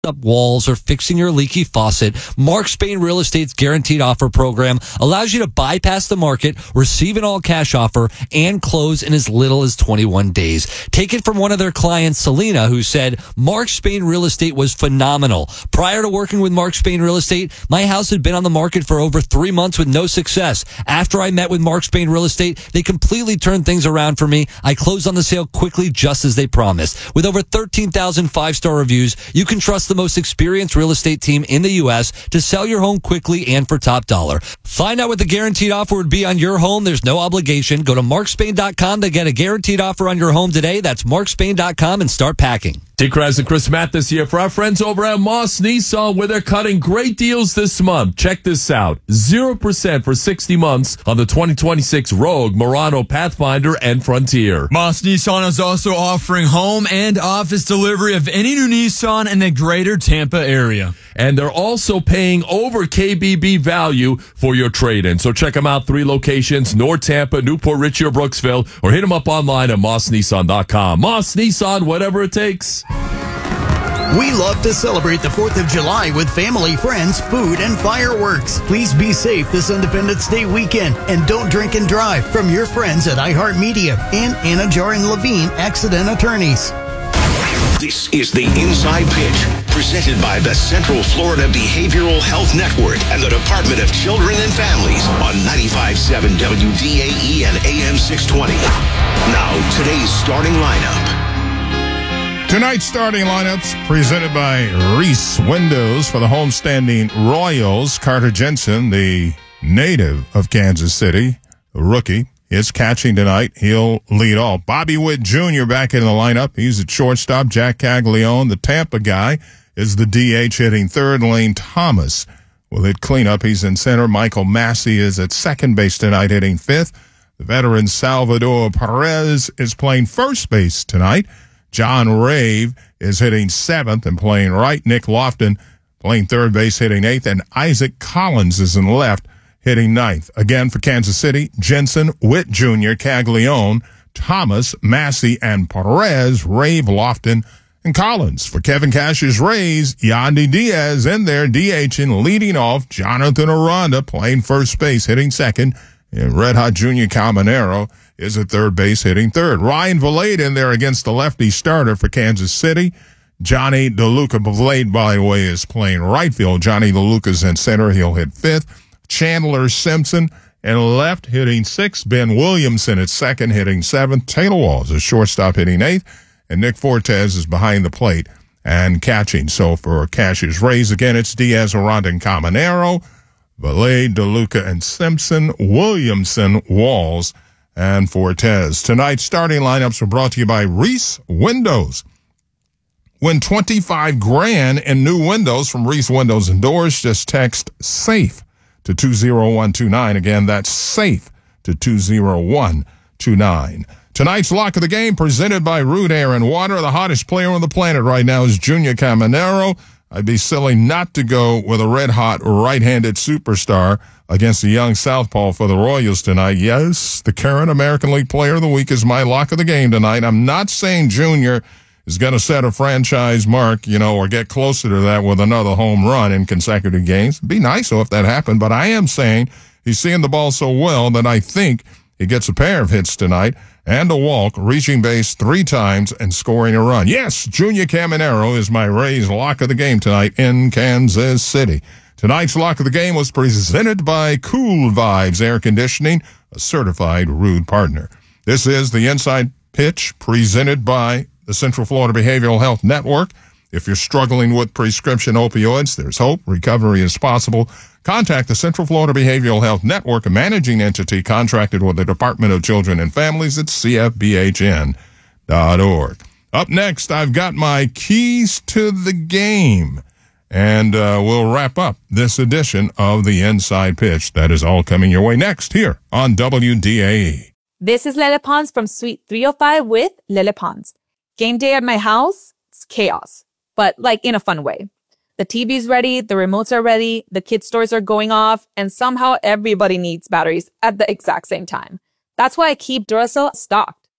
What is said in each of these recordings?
up walls or fixing your leaky faucet, Mark Spain Real Estate's Guaranteed Offer program allows you to bypass the market, receive an all-cash offer, and close in as little as 21 days. Take it from one of their clients, Selena, who said, Mark Spain Real Estate was phenomenal. Prior to working with Mark Spain Real Estate, my house had been on the market for over 3 months with no success. After I met with Mark Spain Real Estate, they completely turned things around for me. I closed on the sale quickly, just as they promised. With over 13,000 five-star reviews, you can trust the most experienced real estate team in the U.S. to sell your home quickly and for top dollar. Find out what the guaranteed offer would be on your home. There's no obligation. Go to markspain.com to get a guaranteed offer on your home today. That's markspain.com and start packing. Dick Raz and Chris Mathis here for our friends over at Moss Nissan, where they're cutting great deals this month. Check this out. 0% for 60 months on the 2026 Rogue, Murano, Pathfinder, and Frontier. Moss Nissan is also offering home and office delivery of any new Nissan in the greater Tampa area. And they're also paying over KBB value for your trade-in. So check them out. 3 locations, North Tampa, Newport Richie, or Brooksville, or hit them up online at mossnissan.com. Moss Nissan, whatever it takes. We love to celebrate the 4th of July with family, friends, food, and fireworks. Please be safe this Independence Day weekend and don't drink and drive from your friends at iHeartMedia and Anna Jar and Levine Accident Attorneys. This is the Inside Pitch, presented by the Central Florida Behavioral Health Network and the Department of Children and Families on 95.7 WDAE and AM 620. Now, today's starting lineup. Tonight's starting lineups presented by Reese Windows for the homestanding Royals. Carter Jensen, the native of Kansas City, a rookie, is catching tonight. He'll lead off. Bobby Witt Jr. back in the lineup. He's at shortstop. Jack Caglione, the Tampa guy, is the DH hitting third. Lane Thomas will hit cleanup. He's in center. Michael Massey is at second base tonight hitting fifth. The veteran Salvador Perez is playing first base tonight. John Rave is hitting seventh and playing right. Nick Lofton playing third base hitting eighth. And Isaac Collins is in left hitting ninth. Again for Kansas City, Jensen, Witt Jr., Caglione, Thomas, Massey, and Perez, Rave, Lofton, and Collins. For Kevin Cash's Rays, Yandy Diaz in there, DHing, leading off. Jonathan Aranda playing first base hitting second. And Red Hot Jr. Caminero is at third base hitting third. Ryan Valade in there against the lefty starter for Kansas City. Johnny DeLuca Valade, by the way, is playing right field. Johnny DeLuca's in center. He'll hit fifth. Chandler Simpson in left hitting sixth. Ben Williamson at second hitting seventh. Taylor Walls is shortstop hitting eighth. And Nick Fortes is behind the plate and catching. So for Cash's Rays, again, it's Diaz, Aranda, and Caminero. Valade, DeLuca, and Simpson, Williamson, Walls, and Fortes. Tonight's starting lineups were brought to you by Reese Windows. Win $25,000 in new windows from Reese Windows and Doors. Just text SAFE to 20129. Again, that's SAFE to 20129. Tonight's lock of the game presented by Root Air and Water. The hottest player on the planet right now is Junior Caminero. I'd be silly not to go with a red-hot right-handed superstar against the young southpaw for the Royals tonight. Yes, the current American League Player of the Week is my lock of the game tonight. I'm not saying Junior is going to set a franchise mark, or get closer to that with another home run in consecutive games. It'd be nice if that happened, but I am saying he's seeing the ball so well that I think he gets a pair of hits tonight and a walk, reaching base 3 times and scoring a run. Yes, Junior Caminero is my Rays lock of the game tonight in Kansas City. Tonight's lock of the game was presented by Cool Vibes Air Conditioning, a certified Rude partner. This is the Inside Pitch presented by the Central Florida Behavioral Health Network. If you're struggling with prescription opioids, there's hope. Recovery is possible. Contact the Central Florida Behavioral Health Network, a managing entity contracted with the Department of Children and Families at cfbhn.org. Up next, I've got my keys to the game, and we'll wrap up this edition of the Inside Pitch. That is all coming your way next here on WDAE. This is Lele Pons from Suite 305 with Lele Pons. Game day at my house, it's chaos, but in a fun way. The TV's ready, the remotes are ready, the kids' stores are going off, and somehow everybody needs batteries at the exact same time. That's why I keep Duracell stocked.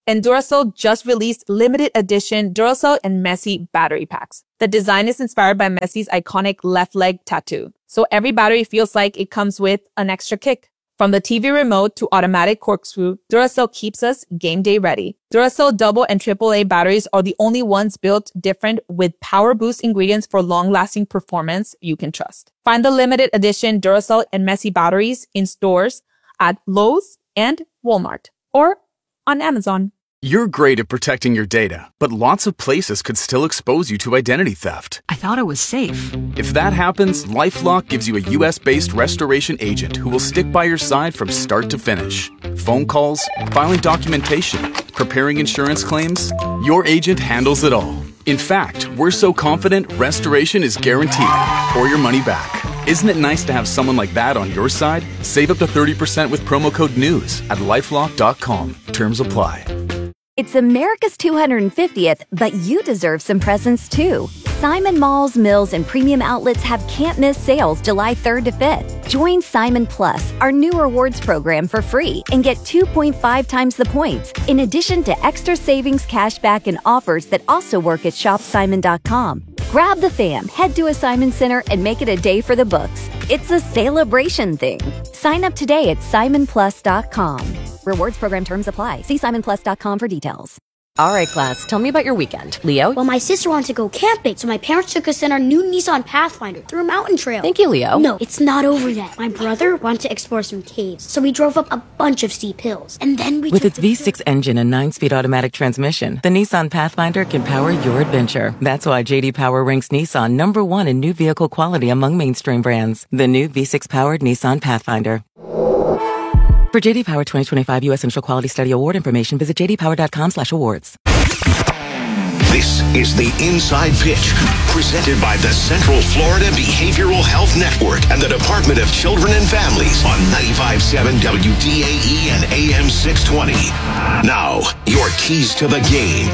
And Duracell just released limited edition Duracell and Messi battery packs. The design is inspired by Messi's iconic left leg tattoo. So every battery feels like it comes with an extra kick. From the TV remote to automatic corkscrew, Duracell keeps us game day ready. Duracell double and AAA batteries are the only ones built different with power boost ingredients for long-lasting performance you can trust. Find the limited edition Duracell and Messi batteries in stores at Lowe's and Walmart or on Amazon. You're great at protecting your data, but lots of places could still expose you to identity theft. I thought it was safe. If that happens, LifeLock gives you a US-based restoration agent who will stick by your side from start to finish. Phone calls, filing documentation, preparing insurance claims, your agent handles it all. In fact, we're so confident restoration is guaranteed or your money back. Isn't it nice to have someone like that on your side? Save up to 30% with promo code NEWS at LifeLock.com. Terms apply. It's America's 250th, but you deserve some presents too. Simon Malls, Mills, and Premium Outlets have can't-miss sales July 3rd to 5th. Join Simon Plus, our new rewards program, for free and get 2.5 times the points, in addition to extra savings, cashback, and offers that also work at shopsimon.com. Grab the fam, head to a Simon Center, and make it a day for the books. It's a celebration thing. Sign up today at simonplus.com. Rewards program terms apply. See simonplus.com for details. All right, class, tell me about your weekend. Leo? Well, my sister wanted to go camping, so my parents took us in our new Nissan Pathfinder through a mountain trail. Thank you, Leo. No, it's not over yet. My brother wanted to explore some caves, so we drove up a bunch of steep hills. And then we With its V6 engine and 9-speed automatic transmission, the Nissan Pathfinder can power your adventure. That's why J.D. Power ranks Nissan #1 in new vehicle quality among mainstream brands. The new V6-powered Nissan Pathfinder. For J.D. Power 2025 U.S. Central Quality Study Award information, visit jdpower.com/awards. This is the Inside Pitch, presented by the Central Florida Behavioral Health Network and the Department of Children and Families on 95.7 WDAE and AM 620. Now, your keys to the game.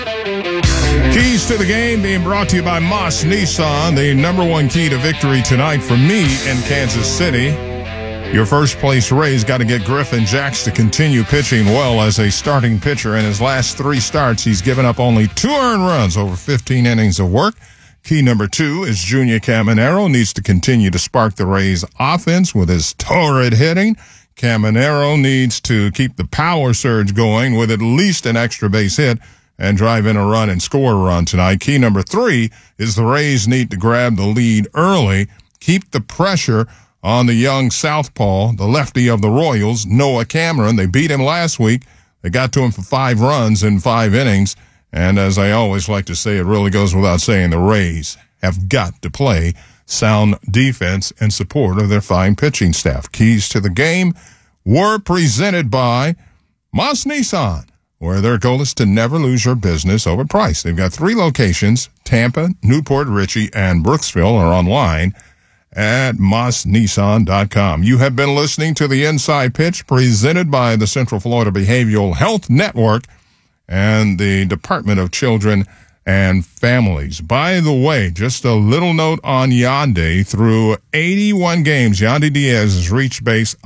Keys to the game being brought to you by Moss Nissan, the #1 key to victory tonight for me in Kansas City. Your first place Rays got to get Griffin Jacks to continue pitching well as a starting pitcher. In his last 3 starts, he's given up only 2 earned runs over 15 innings of work. Key number 2 is Junior Caminero needs to continue to spark the Rays offense with his torrid hitting. Caminero needs to keep the power surge going with at least an extra base hit and drive in a run and score a run tonight. Key number 3 is the Rays need to grab the lead early, keep the pressure on the young southpaw, the lefty of the Royals, Noah Cameron. They beat him last week. They got to him for 5 runs in 5 innings. And as I always like to say, it really goes without saying, the Rays have got to play sound defense in support of their fine pitching staff. Keys to the game were presented by Moss Nissan, where their goal is to never lose your business over price. They've got 3 locations, Tampa, Newport Richey, and Brooksville, or online at mossnissan.com. You have been listening to the Inside Pitch presented by the Central Florida Behavioral Health Network and the Department of Children and Families. By the way, just a little note on Yandy. Through 81 games, Yandy Diaz has reached base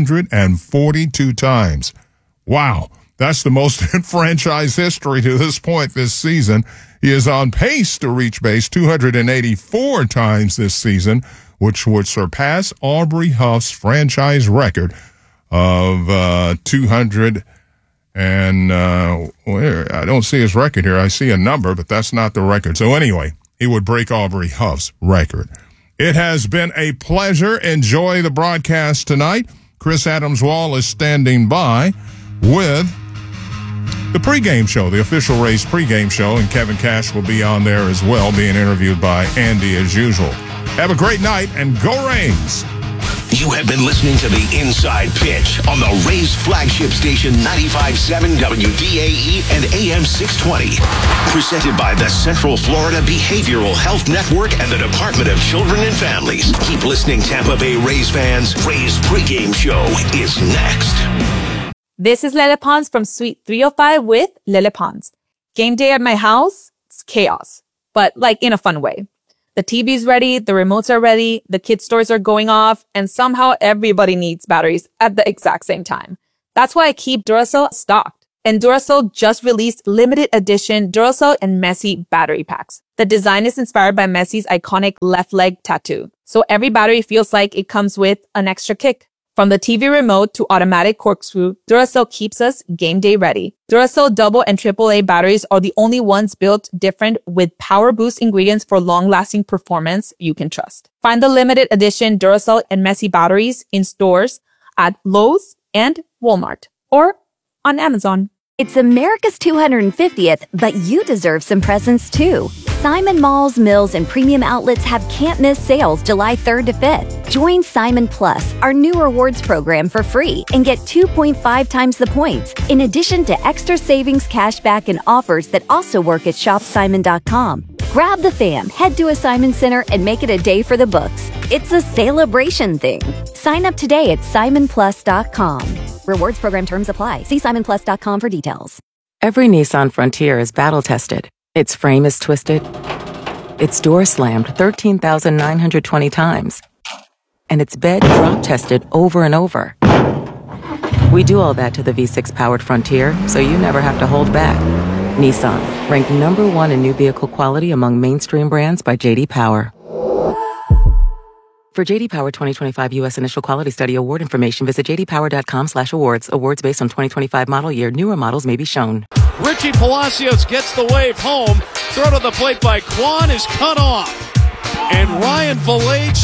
142 times. Wow. That's the most in franchise history to this point this season. He is on pace to reach base 284 times this season, which would surpass Aubrey Huff's franchise record of 200 and I don't see his record here. I see a number, but that's not the record. So anyway, he would break Aubrey Huff's record. It has been a pleasure. Enjoy the broadcast tonight. Chris Adams-Wall is standing by with the pregame show, the official Rays pregame show, and Kevin Cash will be on there as well, being interviewed by Andy as usual. Have a great night, and go Rays! You have been listening to the Inside Pitch on the Rays flagship station 95.7 WDAE and AM 620. Presented by the Central Florida Behavioral Health Network and the Department of Children and Families. Keep listening, Tampa Bay Rays fans. Rays pregame show is next. This is Lele Pons from Suite 305 with Lele Pons. Game day at my house, it's chaos, but like in a fun way. The TV's ready, the remotes are ready, the kids' stores are going off, and somehow everybody needs batteries at the exact same time. That's why I keep Duracell stocked. And Duracell just released limited edition Duracell and Messi battery packs. The design is inspired by Messi's iconic left leg tattoo. So every battery feels like it comes with an extra kick. From the TV remote to automatic corkscrew, Duracell keeps us game day ready. Duracell double and AAA batteries are the only ones built different with power boost ingredients for long-lasting performance you can trust. Find the limited edition Duracell and Messi batteries in stores at Lowe's and Walmart or on Amazon. It's America's 250th, but you deserve some presents too. Simon Malls, Mills, and Premium Outlets have can't-miss sales July 3rd to 5th. Join Simon Plus, our new rewards program, for free and get 2.5 times the points, in addition to extra savings, cashback, and offers that also work at shopsimon.com. Grab the fam, head to a Simon Center, and make it a day for the books. It's a celebration thing. Sign up today at simonplus.com. Rewards program terms apply. See simonplus.com for details. Every Nissan Frontier is battle-tested. Its frame is twisted. Its door slammed 13,920 times. And its bed drop-tested over and over. We do all that to the V6-powered Frontier, so you never have to hold back. Nissan, ranked #1 in new vehicle quality among mainstream brands by J.D. Power. For J.D. Power 2025 U.S. Initial Quality Study award information, visit jdpower.com/awards. Awards based on 2025 model year. Newer models may be shown. Richie Palacios gets the wave home. Throw to the plate by Kwan is cut off. And Ryan Valade